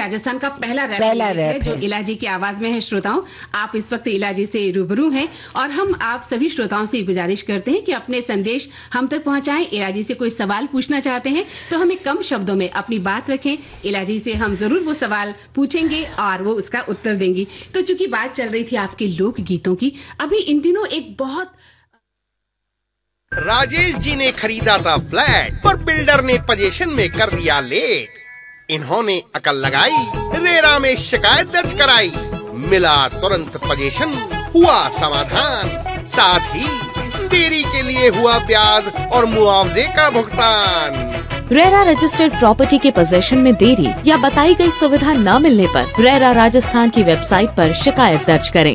राजस्थान का पहला रैप है जो इलाजी की आवाज में है। श्रोताओं, आप इस वक्त इलाजी से रूबरू हैं और हम आप सभी श्रोताओं से गुजारिश करते हैं कि अपने संदेश हम तक पहुंचाएं। इलाजी से कोई सवाल पूछना चाहते हैं तो हमें कम शब्दों में अपनी बात रखें। इलाजी से हम जरूर वो सवाल पूछेंगे और वो उसका उत्तर देंगी। तो चूंकि बात चल रही थी आपके लोक गीतों की, अभी इन दिनों एक बहुत राजेश जी ने खरीदा था फ्लैट पर बिल्डर ने पोजीशन में कर दिया लेट। इन्होंने अकल लगाई, रेरा में शिकायत दर्ज कराई, मिला तुरंत पोजीशन, हुआ समाधान, साथ ही देरी के लिए हुआ ब्याज और मुआवजे का भुगतान। रेरा रजिस्टर्ड प्रॉपर्टी के पोजीशन में देरी या बताई गई सुविधा न मिलने पर रेरा राजस्थान की वेबसाइट पर शिकायत दर्ज करें।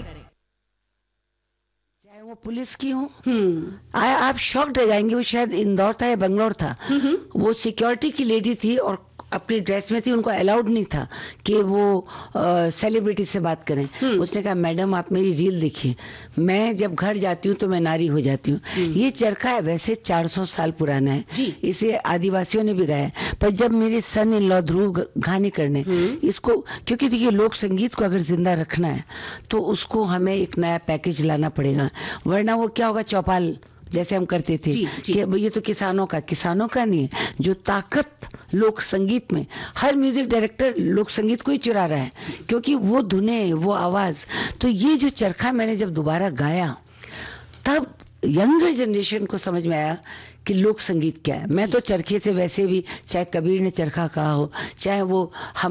पुलिस की हो, आप शॉक्ड रह जाएंगे। वो शायद इंदौर था या बंगलौर था। वो सिक्योरिटी की लेडी थी और अपनी ड्रेस में थी। उनको अलाउड नहीं था कि वो सेलिब्रिटी से बात करें। उसने कहा, मैडम आप मेरी रील देखिए, मैं जब घर जाती हूँ तो मैं नारी हो जाती हूँ। ये चरखा है, वैसे 400 साल पुराना है, इसे आदिवासियों ने भी गाया। पर जब मेरे सन इन लॉ ध्रुव घानीकर ने इसको, क्योंकि देखिए लोक संगीत को अगर जिंदा रखना है तो उसको हमें एक नया पैकेज लाना पड़ेगा, वरना वो क्या होगा, चौपाल जैसे हम करते थे कि ये तो किसानों का नहीं है। जो ताकत लोक संगीत में, हर म्यूजिक डायरेक्टर लोक संगीत को ही चुरा रहा है क्योंकि वो धुनें, वो आवाज। तो ये जो चरखा मैंने जब दोबारा गाया तब यंगर जनरेशन को समझ में आया कि लोक संगीत क्या है। मैं तो चरखे से वैसे भी, चाहे कबीर ने चरखा कहा हो, चाहे वो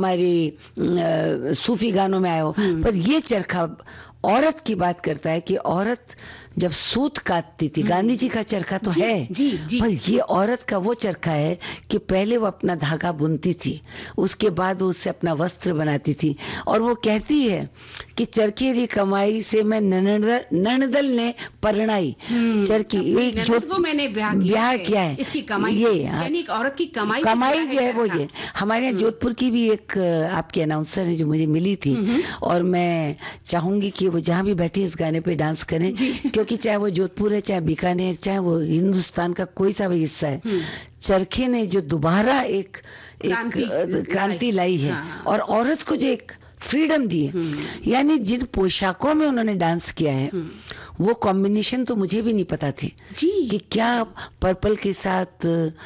हमारे सूफी गानों में आया हो, पर ये चरखा औरत की बात करता है कि औरत जब सूत काटती थी, गांधी जी का चरखा तो है, पर ये औरत का वो चरखा है कि पहले वो अपना धागा बुनती थी, उसके बाद वो उससे अपना वस्त्र बनाती थी। और वो कहती है कि चरखे री कमाई से मैं ननदल ने परणाई। चरखी एक जो को मैंने ब्याह किया है, इसकी कमाई, ये यानी एक औरत की कमाई जो है वो ये। हमारे यहाँ जोधपुर की भी एक आपकी अनाउंसर है जो मुझे मिली थी, और मैं चाहूंगी कि वो जहाँ भी बैठी इस गाने पे डांस करें, क्योंकि चाहे वो जोधपुर है, चाहे बीकानेर, चाहे वो हिंदुस्तान का कोई सा भी हिस्सा है, चरखे ने जो दोबारा एक क्रांति लाई है और औरत को जो एक फ्रीडम दी है। यानी जिन पोशाकों में उन्होंने डांस किया है वो कॉम्बिनेशन तो मुझे भी नहीं पता थे कि क्या पर्पल के साथ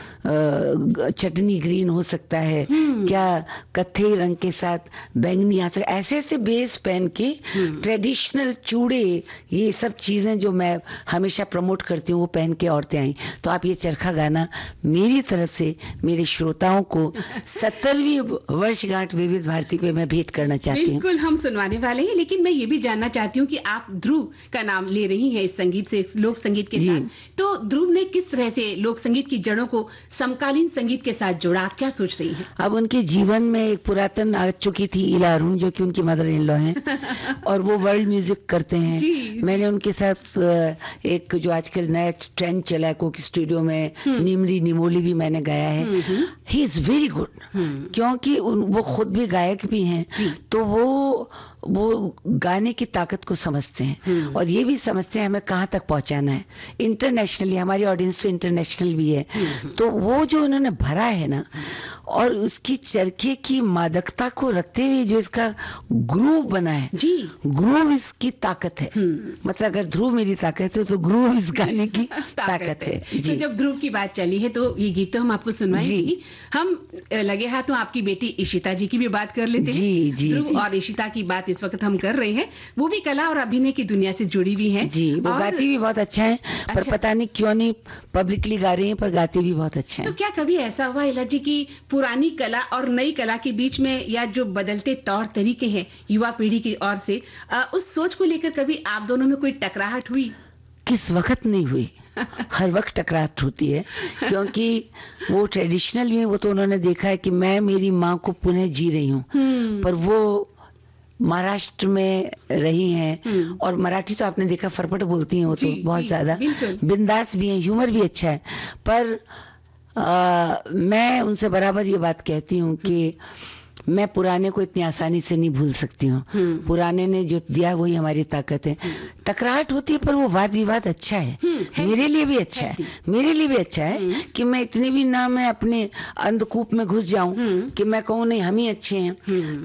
चटनी ग्रीन हो सकता है, क्या कत्थई रंग के साथ बैंगनी आ सकता है। ऐसे ऐसे बेस पहन के ट्रेडिशनल चूड़े, ये सब चीजें जो मैं हमेशा प्रमोट करती हूँ, वो पहन के औरतें आई। तो आप ये चरखा गाना मेरी तरफ से मेरे श्रोताओं को 70वीं वर्षगांठ विविध भारती पे मैं भेंट करना चाहती हूँ। बिल्कुल, हम सुनवाने वाले हैं, लेकिन मैं ये भी जानना चाहती हूँ कि आप ध्रुव का नाम ले रही हैं इस संगीत से, इस लोक संगीत के साथ, तो ध्रुव ने किस तरह से लोक संगीत की जड़ों को समकालीन संगीत के साथ जोड़ा? आप क्या सोच रही हैं? अब उनके जीवन में एक पुरातन आ चुकी थी इला अरुण, जो कि उनकी मदर इन लॉ हैं और वो वर्ल्ड म्यूजिक करते हैं। मैंने उनके साथ एक जो आजकल नया ट्रेंड चला है कोक स्टूडियो में, निमरी निमोली भी मैंने गाया है। ही इज वेरी गुड, क्योंकि वो खुद भी गायक भी हैं, तो वो गाने की ताकत को समझते हैं और ये भी समझते हैं हमें कहाँ तक पहुंचाना है इंटरनेशनली। हमारी ऑडियंस तो इंटरनेशनल भी है, तो वो जो उन्होंने भरा है ना, और उसकी चरखे की मादकता को रखते हुए जो इसका ग्रूव बना है, ग्रूव इसकी ताकत है। मतलब अगर ध्रुव मेरी ताकत है तो ग्रूव इस गाने की ताकत है। तो जब ध्रुव की बात चली है तो ये गीत तो हम आपको सुनवाएंगे। हम लगे हाथों आपकी बेटी इशिता जी की भी बात कर लेते हैं। ध्रुव और इशिता की बात इस वक्त हम कर रहे हैं। वो भी कला और अभिनय की दुनिया से जुड़ी हुई है। वो गाती भी बहुत अच्छा है, पर पता नहीं क्यों नहीं पब्लिकली गा रही है, पर गाती भी बहुत अच्छा है। तो क्या कभी ऐसा हुआ इला जी की पुरानी कला और नई कला के बीच में, या जो बदलते तौर तरीके हैं युवा पीढ़ी की ओर से, उस सोच को लेकर कभी आप दोनों में कोई टकराहट हुई? किस वक्त नहीं हुई, हर वक्त टकराहट होती है, क्योंकि वो ट्रेडिशनल में वो तो उन्होंने देखा है कि मैं मेरी माँ को पुनः जी रही हूँ, पर वो महाराष्ट्र में रही हैं और मराठी तो आपने देखा फरफट बोलती हैं वो तो बहुत ज्यादा, बिंदास भी हैं, ह्यूमर भी अच्छा है। पर मैं उनसे बराबर ये बात कहती हूँ कि मैं पुराने को इतनी आसानी से नहीं भूल सकती हूँ। पुराने ने जो दिया वही हमारी ताकत है। टकराहट होती है पर वो वाद विवाद अच्छा है, मेरे लिए भी अच्छा है, मेरे लिए भी अच्छा है कि मैं इतनी भी ना मैं अपने अंधकूप में घुस जाऊं कि मैं कहूँ नहीं हम ही अच्छे हैं।